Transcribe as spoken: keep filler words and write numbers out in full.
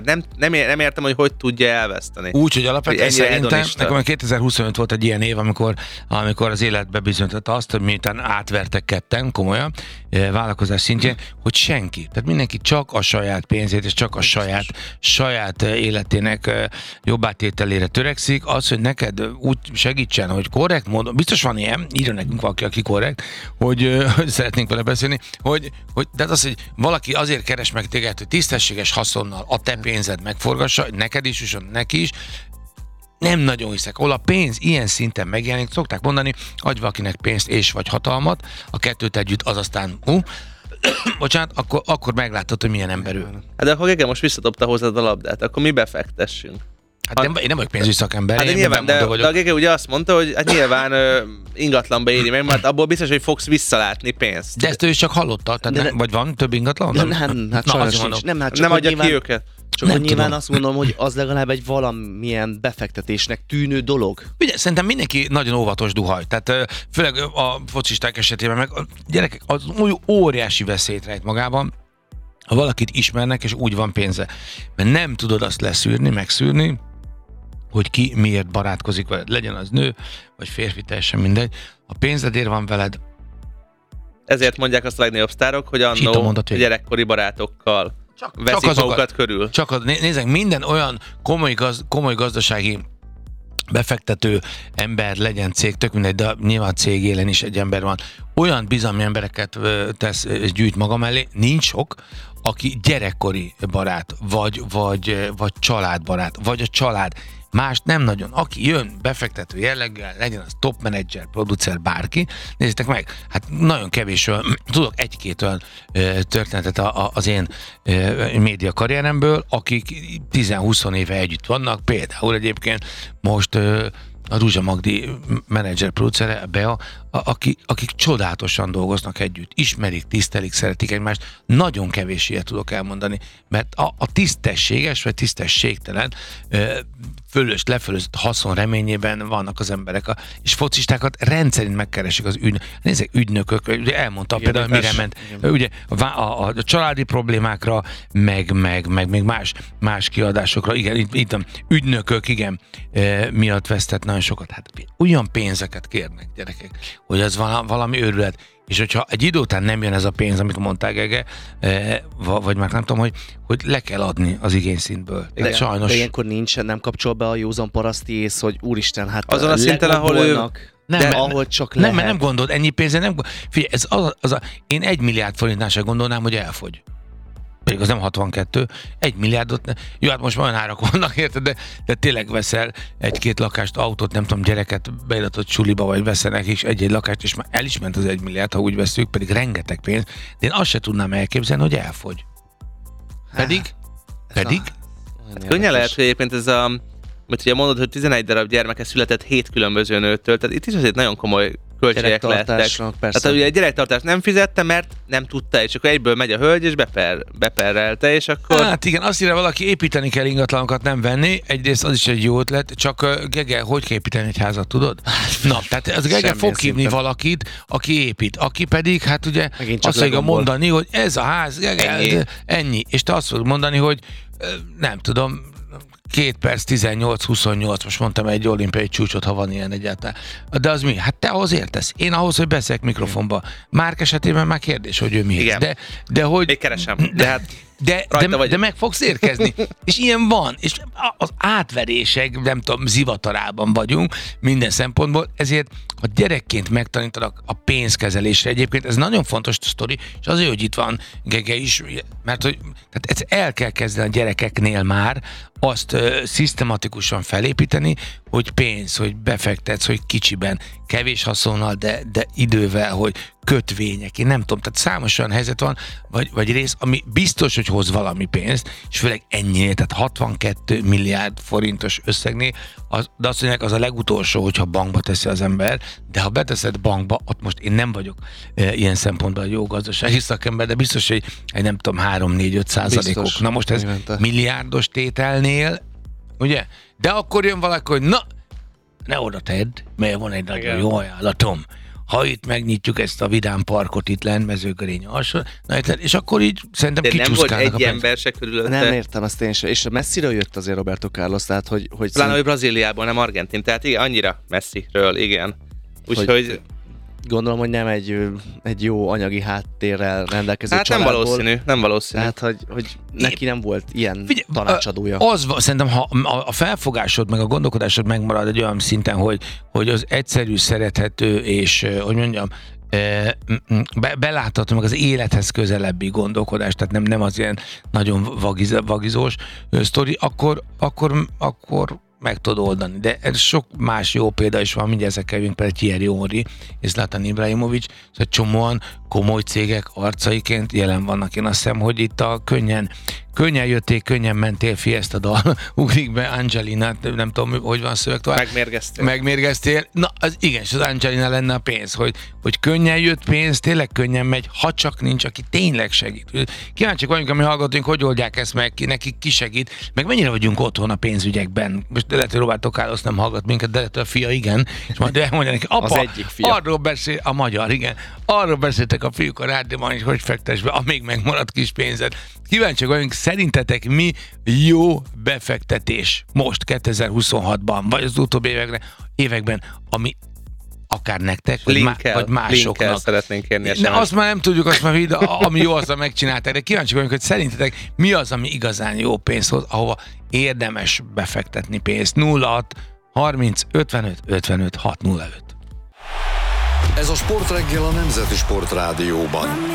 Nem, nem, ér, nem értem, hogy hogy tudja elveszteni. Úgy, hogy alapvetően szerintem, nekem kétezer-huszonöt volt egy ilyen év, amikor, amikor az élet bebizonyította azt, hogy miután átvertek ketten, komolyan, vállalkozás szintjén, hogy senki, tehát mindenki csak a saját pénzét, és csak a saját, saját életének jobbátételére törekszik, az, hogy neked úgy segítsen, hogy korrekt módon, biztos van ilyen, írja nekünk valaki, aki korrekt, hogy, hogy szeretnénk vele beszélni, hogy, hogy de az, hogy valaki azért keres meg téged, hogy tisztességes haszonnal a te pénzed megforgassa, neked is, és neki is, nem nagyon hiszek. Ahol a pénz ilyen szinten megjelenik, szokták mondani, adj valakinek pénzt és vagy hatalmat, a kettőt együtt az aztán uh, bocsánat, akkor, akkor meglátod, hogy milyen ember ő. Hát de akkor Gege most visszadobta hozzád a labdát, akkor mi befektessünk? Hát nem, én nem vagyok pénzügyi szakember. Hát de nyilván, de, de a Gege ugye azt mondta, hogy hát nyilván ö, ingatlanba éri meg, mert abból biztos, hogy fogsz visszalátni pénzt. De ezt ő is csak hallotta, tehát de nem, vagy van több ingatlan? Nem, nem, hát Na, sajnos nincs. Nem, hát csak nem adja nyilván, ki őket. Csak Nem hogy nyilván tudom. azt mondom, hogy az legalább egy valamilyen befektetésnek tűnő dolog. Ugye, szerintem mindenki nagyon óvatos duhaj. Tehát főleg a focisták esetében, meg a gyerekek az új óriási veszélyt rejt magában, ha valakit ismernek, és úgy van pénze. Mert nem tudod azt leszűrni, megszűrni, hogy ki miért barátkozik veled. Legyen az nő, vagy férfi, teljesen mindegy. A pénzedért van veled. Ezért mondják azt a legnagyobb sztárok, hogy annó gyerekkori barátokkal Csak, veszik csak azokat, magukat körül. Csak az, nézzek, minden olyan komoly, gaz, komoly gazdasági befektető ember, legyen cég, tök mindegy, de nyilván cég élen is egy ember van. Olyan bizalmi embereket tesz és gyűjt maga mellé, nincs sok, aki gyerekkori barát, vagy, vagy, vagy családbarát, vagy a család. Más nem nagyon. Aki jön befektető jelleggel, legyen az top menedzser, producer, bárki, nézzétek meg, hát nagyon kevés olyan, tudok egy-két olyan ö, történetet a, a, az én ö, média karrieremből, akik tíz-húsz éve együtt vannak, például egyébként most ö, a Ruzsa Magdi menedzser, producere, Bea, a, aki, akik csodálatosan dolgoznak együtt, ismerik, tisztelik, szeretik egymást. Nagyon kevés ilyet tudok elmondani, mert a, a tisztességes vagy tisztességtelen ö, fölös, lefölözött haszon reményében vannak az emberek, a, és focistákat rendszerint megkeresik az ügy, nézzek, ügynökök, ugye elmondta igen, például, mire ment, igen. Ugye a, a, a családi problémákra, meg, meg, meg még más, más kiadásokra, igen, itt, itt ügynökök, igen, e, miatt vesztett nagyon sokat. Hát olyan pénzeket kérnek, gyerekek, hogy ez valami őrület. És hogyha egy idő után nem jön ez a pénz, amit mondták Ege, e, vagy már nem tudom, hogy, hogy le kell adni az igényszintből. De, sajnos... de ilyenkor nincs, nem kapcsol be a józan paraszti ész, hogy úristen, hát azon a szinten, ahol ő... Nem, de ahol csak lehet. Nem, nem gondolod, ennyi pénze nem figyelj, ez az, az a, én egy milliárd forintnál sem gondolnám, hogy elfogy. Pedig az nem hatvankettő, egy milliárdot, ne, jó, hát most már olyan árak vannak, érted, de, de tényleg veszel egy-két lakást, autót, nem tudom, gyereket beiratott suliba, vagy veszenek is egy-egy lakást, és már el is ment az egy milliárd, ha úgy veszük, pedig rengeteg pénz, de én azt se tudnám elképzelni, hogy elfogy. Pedig, hát, pedig. Hát könnyen lehet, hogy egyébként ez a, mert ugye mondod, hogy tizenegy darab gyermeke született hét különböző nőtől, tehát itt is azért nagyon komoly költségek lettek. Tehát ugye egy gyerektartást nem fizette, mert nem tudta, és akkor egyből megy a hölgy, és beper, beperrelte, és akkor... Hát igen, azt írja valaki, építeni kell ingatlanokat nem venni, egyrészt az is egy jó ötlet, csak uh, Gege, hogy kell építeni egy házat, tudod? Na, tehát az Gege fog hívni valakit, aki épít, aki pedig, hát ugye azt fogja mondani, hogy ez a ház, Gege, ennyi. ennyi, és te azt fogod mondani, hogy uh, nem tudom, két perc, tizennyolc huszonnyolc, most mondtam egy olimpiai csúcsot, ha van ilyen egyáltalán. De az mi? Hát te ahhoz értesz. Én ahhoz, hogy beszéljek mikrofonba. Márk esetében már kérdés, hogy ő miért. De, de hogy... Még keresem. De hát... De, de, de meg fogsz érkezni. És ilyen van. És az átverések, nem tudom, zivatarában vagyunk minden szempontból, ezért ha gyerekként megtanítanak a pénzkezelésre, egyébként ez nagyon fontos sztori, és azért, hogy itt van Gege is, mert hogy tehát ez el kell kezdeni a gyerekeknél már azt uh, szisztematikusan felépíteni, hogy pénz, hogy befektetsz, hogy kicsiben, kevés haszonnal, de, de idővel, hogy kötvények, én nem tudom, tehát számos olyan helyzet van, vagy, vagy rész, ami biztos, hogy hoz valami pénzt, és főleg ennyinél, tehát hatvankettő milliárd forintos összegnél, az, de azt mondják, az a legutolsó, hogyha bankba teszi az ember, de ha beteszed bankba, ott most én nem vagyok e, ilyen szempontból jó gazdasági szakember, de biztos, hogy egy nem tudom, három négy öt százalékok. Na most ez milliárdos tételnél, ugye? De akkor jön valaki, hogy na, ne oda tedd, mert van egy nagyon jó ajánlatom. ha itt megnyitjuk ezt a vidám parkot itt lent Mezőkörény alsó, na, és akkor így szerintem kicsúszkálnak a nem volt egy pénz. ember se körülötte. Nem értem azt én sem. És messziről jött azért Roberto Carlos, tehát hogy... hogy Pláne, hogy Brazíliából, nem Argentin, tehát igen, annyira messziről, igen. Úgyhogy... Hogy... Gondolom, hogy nem egy, egy jó anyagi háttérrel rendelkező hát családból. nem valószínű, nem valószínű. Tehát, hogy, hogy neki nem volt ilyen Figyelj, tanácsadója. Az, szerintem, ha a felfogásod, meg a gondolkodásod megmarad egy olyan szinten, hogy, hogy az egyszerű, szerethető, és, hogy mondjam, be, belátható, meg az élethez közelebbi gondolkodás, tehát nem, nem az ilyen nagyon vagiz, vagizós sztori, akkor, akkor, akkor meg tudod oldani. De sok más jó példa is van, mindjárt ezekkel jövünk, például Thierry Henry és Zlatan Ibrahimovic, szóval csomóan komoly cégek arcaiként jelen vannak. Én azt hiszem, hogy itt a könnyen, könnyen jöttél, könnyen mentél, Fiesta dal, ugrik be Angelina, nem tudom, hogy van szöveg tovább. Megmérgeztél. Megmérgeztél. Na, az igen, és az Angelina lenne a pénz, hogy, hogy könnyen jött pénz, tényleg könnyen megy, ha csak nincs, aki tényleg segít. Kíváncsiak vagyunk, ami hallgatóink, hogy oldják ezt meg, nekik ki segít, meg mennyire vagyunk otthon a pénzügyekben. Most lehet, hogy Roberto Carlos nem hallgat minket, de lehet, hogy a fia igen, és majd elmondja neki, apa, az egyik fia. Arról beszél, a magyar, igen, arról beszéltek a fiúk a rádióban, hogy hogy fektess be a még megmaradt kis pénzed. Kíváncsiak vagyunk, szerintetek mi jó befektetés most kétezer-huszonhatban, vagy az utóbbi években, években, ami akár nektek, vagy, Linkkel, má, vagy másoknak. Linkkel szeretnénk kérni. Ne, azt már nem tudjuk, azt már ide, ami jó, azzal megcsinálták, de kíváncsi vagyunk, hogy szerintetek mi az, ami igazán jó pénz hoz, ahova érdemes befektetni pénzt. nulla hat harminc ötvenöt ötvenöt hat nulla öt. Ez a Sportreggel a Nemzeti Sportrádióban.